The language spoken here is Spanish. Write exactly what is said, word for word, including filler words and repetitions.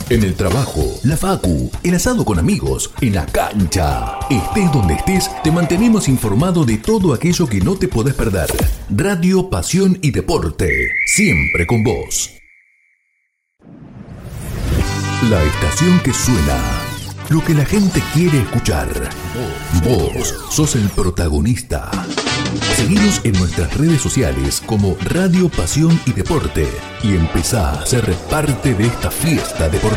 En el trabajo, la facu, el asado con amigos, en la cancha. Estés donde estés, te mantenemos informado de todo aquello que no te podés perder. Radio, pasión y deporte, siempre con vos. La estación que suena, lo que la gente quiere escuchar. Vos sos el protagonista. Seguinos en nuestras redes sociales como Radio, Pasión y Deporte y empezá a ser parte de esta fiesta deportiva.